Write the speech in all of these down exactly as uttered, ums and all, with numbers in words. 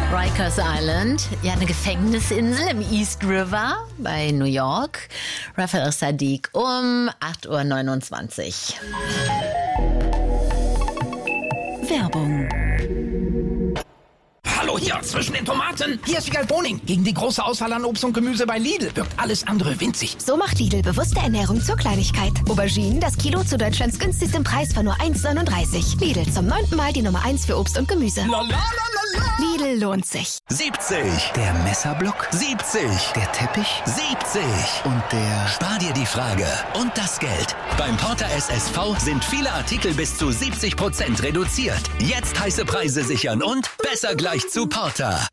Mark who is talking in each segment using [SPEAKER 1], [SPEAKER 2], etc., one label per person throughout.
[SPEAKER 1] Rikers Island, ja, eine Gefängnisinsel im East River bei New York. Raphael Saadiq um acht Uhr neunundzwanzig.
[SPEAKER 2] Werbung.
[SPEAKER 3] Hallo hier, zwischen den Tomaten. Hier ist Wiegald Boning. Gegen die große Auswahl an Obst und Gemüse bei Lidl wirkt alles andere winzig.
[SPEAKER 4] So macht Lidl bewusste Ernährung zur Kleinigkeit. Auberginen, das Kilo zu Deutschlands günstigsten Preis von nur eins neununddreißig. Lidl, zum neunten Mal die Nummer eins für Obst und Gemüse.
[SPEAKER 3] La, la, la, la, la.
[SPEAKER 4] Lidl lohnt sich.
[SPEAKER 5] siebzig. Der Messerblock. siebzig. Der Teppich. siebzig. Und der...
[SPEAKER 6] Spar dir die Frage und das Geld. Beim Porter S S V sind viele Artikel bis zu siebzig Prozent reduziert. Jetzt heiße Preise sichern und besser gleich zu Porter.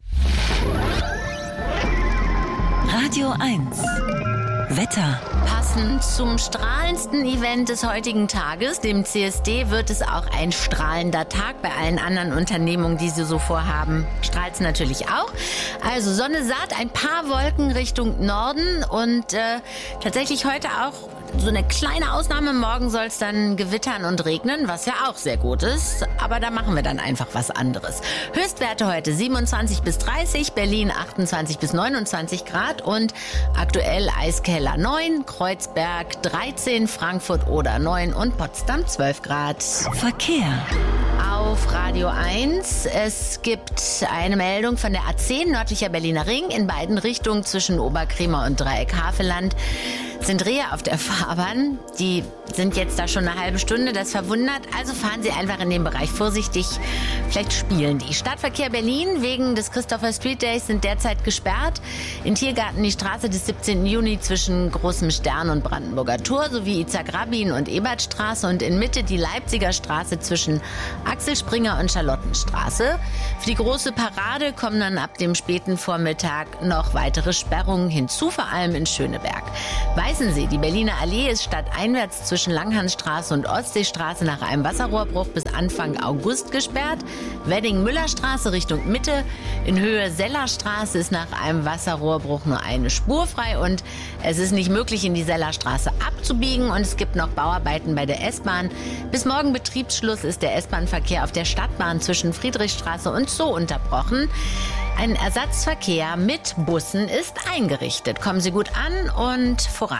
[SPEAKER 2] Radio eins. Wetter.
[SPEAKER 1] Passend zum strahlendsten Event des heutigen Tages, dem C S D, wird es auch ein strahlender Tag. Bei allen anderen Unternehmungen, die sie so vorhaben, strahlt es natürlich auch. Also Sonne saat, ein paar Wolken Richtung Norden und äh, tatsächlich heute auch so eine kleine Ausnahme. Morgen soll es dann gewittern und regnen, was ja auch sehr gut ist. Aber da machen wir dann einfach was anderes. Höchstwerte heute siebenundzwanzig bis dreißig, Berlin achtundzwanzig bis neunundzwanzig Grad und aktuell Eiskeller neun, Kreuzberg dreizehn, Frankfurt Oder neun und Potsdam zwölf Grad.
[SPEAKER 2] Verkehr.
[SPEAKER 1] Auf Radio eins. Es gibt eine Meldung von der A zehn, nördlicher Berliner Ring, in beiden Richtungen zwischen Oberkremer und Dreieck Havelland. Sind Rehe auf der Fahrbahn. Die sind jetzt da schon eine halbe Stunde. Das verwundert. Also fahren Sie einfach in dem Bereich vorsichtig. Vielleicht spielen die. Stadtverkehr Berlin wegen des Christopher Street Days sind derzeit gesperrt. In Tiergarten die Straße des siebzehnten Juni zwischen Großem Stern und Brandenburger Tor sowie Itzhak Rabin und Ebertstraße und in Mitte die Leipziger Straße zwischen Axel Springer und Charlottenstraße. Für die große Parade kommen dann ab dem späten Vormittag noch weitere Sperrungen hinzu, vor allem in Schöneberg. Weißensee, die Berliner Allee ist stadteinwärts zwischen Langhansstraße und Ostseestraße nach einem Wasserrohrbruch bis Anfang August gesperrt. Wedding-Müller-Straße Richtung Mitte. In Höhe Sellerstraße ist nach einem Wasserrohrbruch nur eine Spur frei und es ist nicht möglich, in die Sellerstraße abzubiegen und es gibt noch Bauarbeiten bei der S-Bahn. Bis morgen Betriebsschluss ist der S-Bahn-Verkehr auf der Stadtbahn zwischen Friedrichstraße und Zoo unterbrochen. Ein Ersatzverkehr mit Bussen ist eingerichtet. Kommen Sie gut an und voran.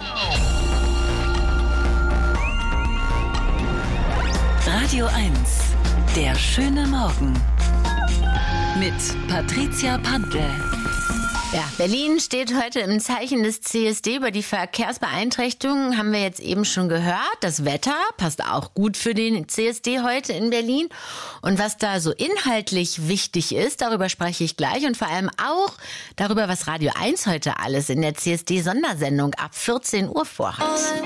[SPEAKER 2] Radio eins. Der schöne Morgen. Mit Patricia Pantel.
[SPEAKER 1] Ja, Berlin steht heute im Zeichen des C S D. Über die Verkehrsbeeinträchtigungen haben wir jetzt eben schon gehört. Das Wetter passt auch gut für den C S D heute in Berlin. Und was da so inhaltlich wichtig ist, darüber spreche ich gleich. Und vor allem auch darüber, was Radio eins heute alles in der C S D-Sondersendung ab vierzehn Uhr vorhat.